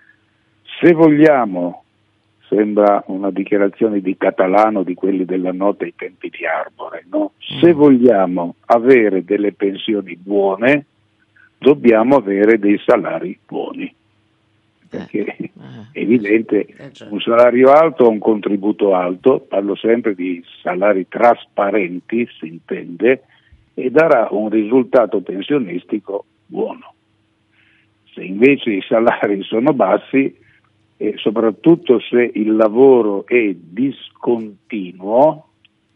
se vogliamo, sembra una dichiarazione di Catalano, di quelli della nota ai tempi di Arbore, no? Se vogliamo avere delle pensioni buone, dobbiamo avere dei salari buoni, perché è evidente, un salario alto ha un contributo alto, parlo sempre di salari trasparenti, si intende, e darà un risultato pensionistico buono. Se invece i salari sono bassi, e soprattutto se il lavoro è discontinuo,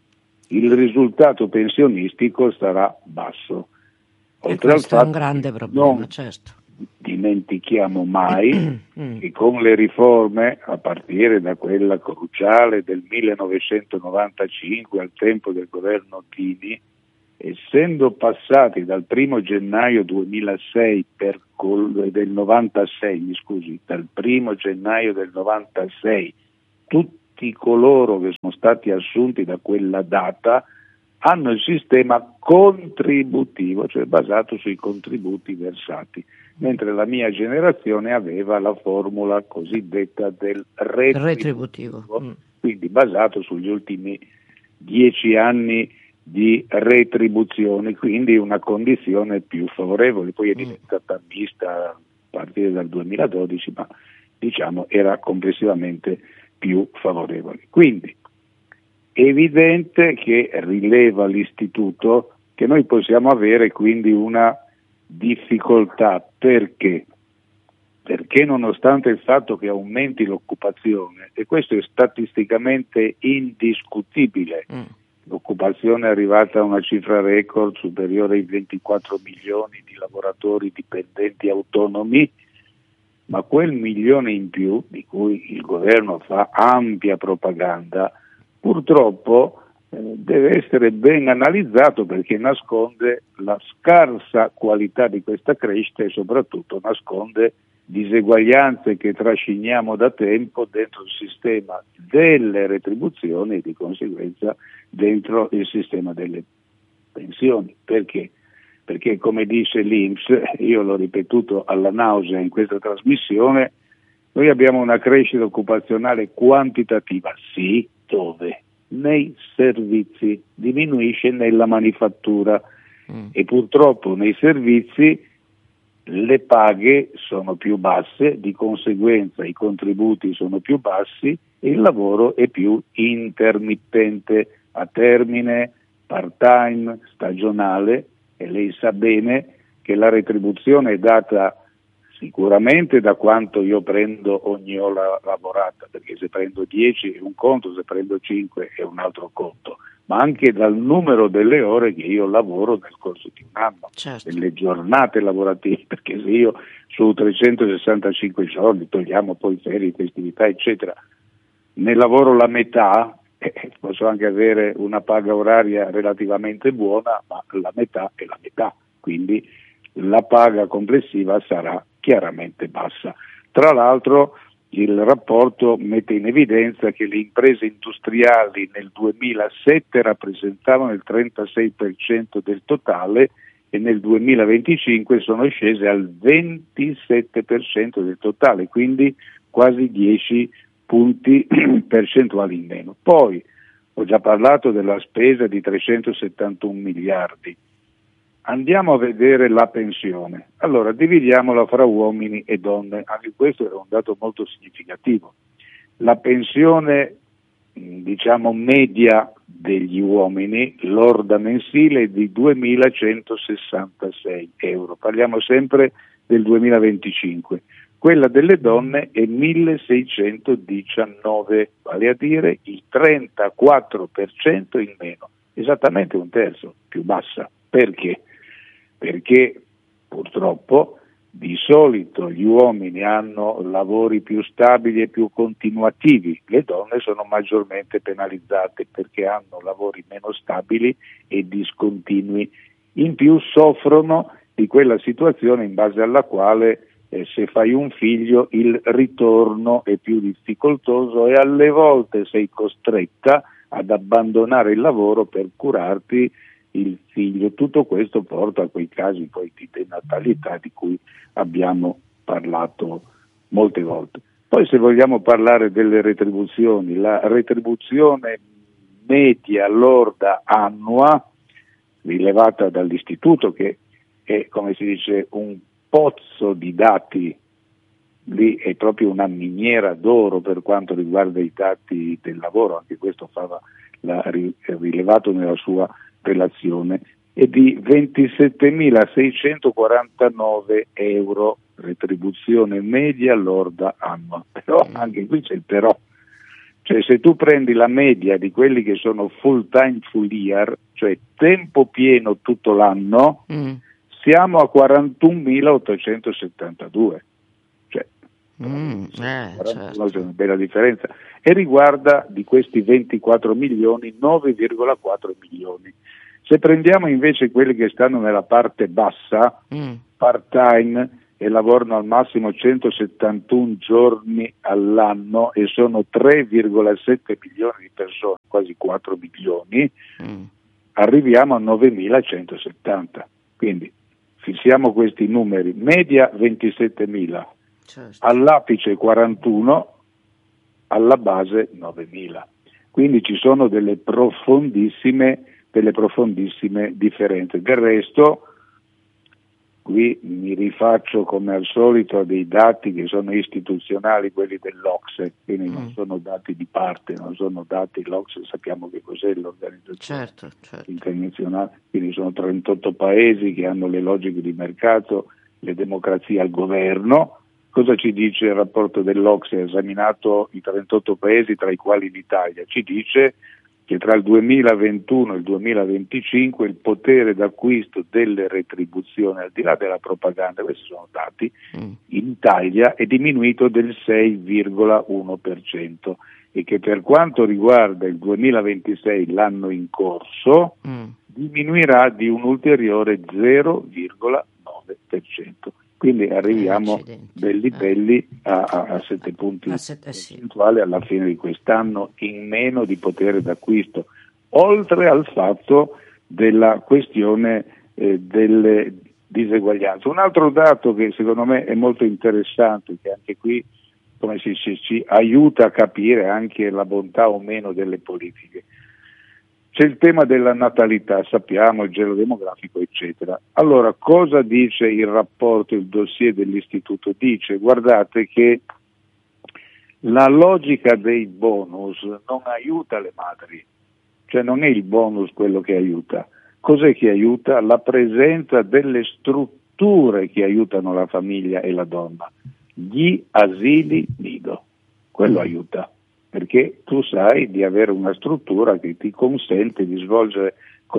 il risultato pensionistico sarà basso. E questo è un grande problema, certo. dimentichiamo mai che con le riforme, a partire da quella cruciale del 1995 al tempo del governo Dini, essendo passati dal 1 gennaio 2006 del 96, dal 1 gennaio del 96, tutti coloro che sono stati assunti da quella data hanno il sistema contributivo, cioè basato sui contributi versati, mentre la mia generazione aveva la formula cosiddetta del retributivo. Quindi basato sugli ultimi 10 anni di retribuzione, quindi una condizione più favorevole. Poi è diventata mista a partire dal 2012, ma diciamo era complessivamente più favorevole. Quindi è evidente che rileva l'istituto che noi possiamo avere quindi una difficoltà. Perché? Perché nonostante il fatto che aumenti l'occupazione, e questo è statisticamente indiscutibile, l'occupazione è arrivata a una cifra record superiore ai 24 milioni di lavoratori dipendenti autonomi, ma quel milione in più, di cui il governo fa ampia propaganda, purtroppo deve essere ben analizzato, perché nasconde la scarsa qualità di questa crescita e soprattutto nasconde diseguaglianze che trasciniamo da tempo dentro il sistema delle retribuzioni e di conseguenza dentro il sistema delle pensioni. Perché? Perché come dice l'INPS, io l'ho ripetuto alla nausea in questa trasmissione, noi abbiamo una crescita occupazionale quantitativa, sì, dove? Nei servizi, diminuisce nella manifattura e purtroppo nei servizi le paghe sono più basse, di conseguenza i contributi sono più bassi e il lavoro è più intermittente, a termine, part-time, stagionale, e lei sa bene che la retribuzione è data sicuramente da quanto io prendo ogni ora lavorata, perché se prendo 10 è un conto, se prendo 5 è un altro conto, ma anche dal numero delle ore che io lavoro nel corso di un anno, certo, delle giornate lavorative, perché se io su 365 giorni, togliamo poi ferie, festività eccetera, ne lavoro la metà, posso anche avere una paga oraria relativamente buona, ma la metà è la metà, quindi la paga complessiva sarà chiaramente bassa. Tra l'altro il rapporto mette in evidenza che le imprese industriali nel 2007 rappresentavano il 36% del totale e nel 2025 sono scese al 27% del totale, quindi quasi 10 punti percentuali in meno. Poi ho già parlato della spesa di 371 miliardi. Andiamo a vedere la pensione. Allora, dividiamola fra uomini e donne, anche questo è un dato molto significativo. La pensione, diciamo, media degli uomini, lorda mensile, è di 2.166 euro. Parliamo sempre del 2025. Quella delle donne è 1.619, vale a dire il 34% in meno, esattamente un terzo più bassa. Perché? Perché purtroppo di solito gli uomini hanno lavori più stabili e più continuativi, le donne sono maggiormente penalizzate perché hanno lavori meno stabili e discontinui, in più soffrono di quella situazione in base alla quale se fai un figlio il ritorno è più difficoltoso e alle volte sei costretta ad abbandonare il lavoro per curarti il figlio. Tutto questo porta a quei casi poi di denatalità di cui abbiamo parlato molte volte. Poi se vogliamo parlare delle retribuzioni, la retribuzione media lorda annua rilevata dall'istituto, che è, come si dice, un pozzo di dati, lì è proprio una miniera d'oro per quanto riguarda i dati del lavoro, anche questo l'ha rilevato nella sua relazione, è di 27.649 euro retribuzione media lorda annua. Però anche qui c'è il però, cioè se tu prendi la media di quelli che sono full time full year, cioè tempo pieno tutto l'anno, siamo a 41.872, cioè 41, certo. c'è una bella differenza, e riguarda di questi 24 milioni 9,4 milioni. Se prendiamo invece quelli che stanno nella parte bassa, part-time, e lavorano al massimo 171 giorni all'anno e sono 3,7 milioni di persone, quasi 4 milioni, arriviamo a 9.170. Quindi fissiamo questi numeri: media 27.000, Certo. all'apice 41, alla base 9.000. Quindi ci sono delle profondissime differenze. Del resto, qui mi rifaccio come al solito a dei dati che sono istituzionali, quelli dell'Ocse, quindi non sono dati di parte, non sono dati, l'Ocse sappiamo che cos'è, l'organizzazione Certo. internazionale, quindi sono 38 paesi che hanno le logiche di mercato, le democrazie al governo. Cosa ci dice il rapporto dell'Ocse? Ha esaminato i 38 paesi, tra i quali l'Italia. Ci dice che tra il 2021 e il 2025 il potere d'acquisto delle retribuzioni, al di là della propaganda, questi sono dati, in Italia è diminuito del 6,1%, e che per quanto riguarda il 2026, l'anno in corso, diminuirà di un ulteriore 0,9%. Quindi arriviamo belli a 7 punti percentuali alla fine di quest'anno in meno di potere d'acquisto, oltre al fatto della questione delle diseguaglianze. Un altro dato che secondo me è molto interessante, che anche qui come ci aiuta a capire anche la bontà o meno delle politiche. C'è il tema della natalità, sappiamo, il gelo demografico, eccetera. Allora, cosa dice il rapporto, il dossier dell'istituto? Dice, guardate che la logica dei bonus non aiuta le madri, cioè non è il bonus quello che aiuta. Cos'è che aiuta? La presenza delle strutture che aiutano la famiglia e la donna, gli asili nido, quello aiuta. Perché tu sai di avere una struttura che ti consente di svolgere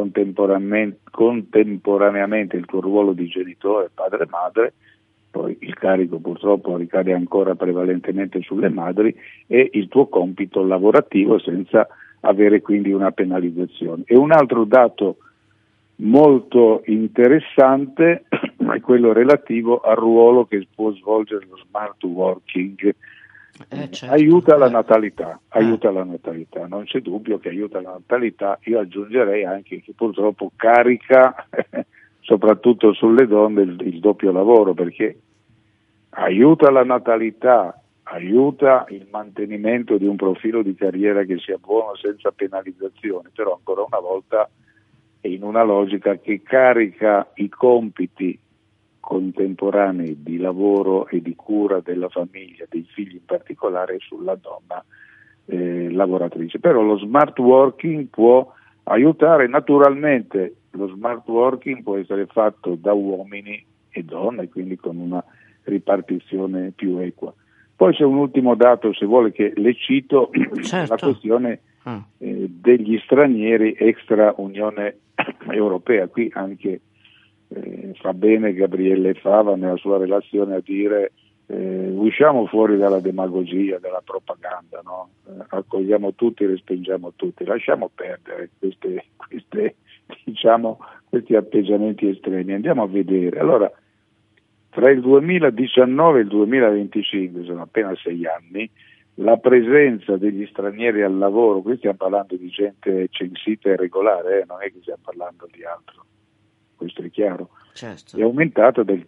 contemporaneamente il tuo ruolo di genitore, padre e madre, poi il carico purtroppo ricade ancora prevalentemente sulle madri, e il tuo compito lavorativo senza avere quindi una penalizzazione. E un altro dato molto interessante è quello relativo al ruolo che può svolgere lo smart working. Certo. Aiuta la natalità, non c'è dubbio che aiuta la natalità. Io aggiungerei anche che purtroppo carica soprattutto sulle donne il doppio lavoro, perché aiuta la natalità, aiuta il mantenimento di un profilo di carriera che sia buono senza penalizzazione, però ancora una volta è in una logica che carica i compiti contemporanei di lavoro e di cura della famiglia, dei figli in particolare, sulla donna lavoratrice. Però lo smart working può aiutare. Naturalmente lo smart working può essere fatto da uomini e donne, quindi con una ripartizione più equa. Poi c'è un ultimo dato, se vuole, che le cito, la questione degli stranieri extra Unione Europea. Qui anche fa bene Gabriele Fava nella sua relazione a dire usciamo fuori dalla demagogia, dalla propaganda, no? Accogliamo tutti, respingiamo tutti, lasciamo perdere questi atteggiamenti estremi, andiamo a vedere. Allora, tra il 2019 e il 2025, sono appena 6 anni, la presenza degli stranieri al lavoro, qui stiamo parlando di gente censita e regolare, non è che stiamo parlando di altro, questo è chiaro, certo, è aumentata del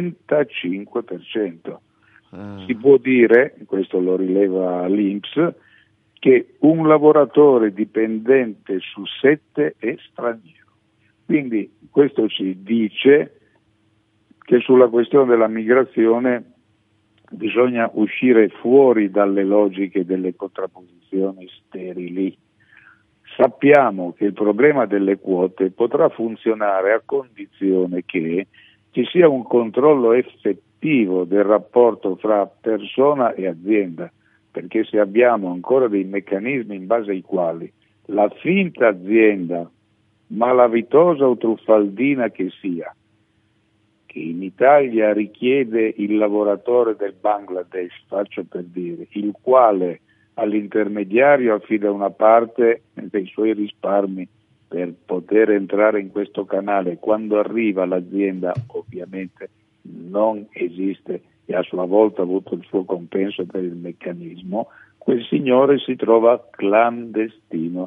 35%. Si può dire, questo lo rileva l'INPS, che un lavoratore dipendente su 7 è straniero. Quindi questo ci dice che sulla questione della migrazione bisogna uscire fuori dalle logiche delle contrapposizioni sterili. Sappiamo che il problema delle quote potrà funzionare a condizione che ci sia un controllo effettivo del rapporto fra persona e azienda, perché se abbiamo ancora dei meccanismi in base ai quali la finta azienda, malavitosa o truffaldina che sia, che in Italia richiede il lavoratore del Bangladesh, faccio per dire, il quale all'intermediario affida una parte dei suoi risparmi per poter entrare in questo canale, quando arriva l'azienda ovviamente non esiste e a sua volta ha avuto il suo compenso per il meccanismo, quel signore si trova clandestino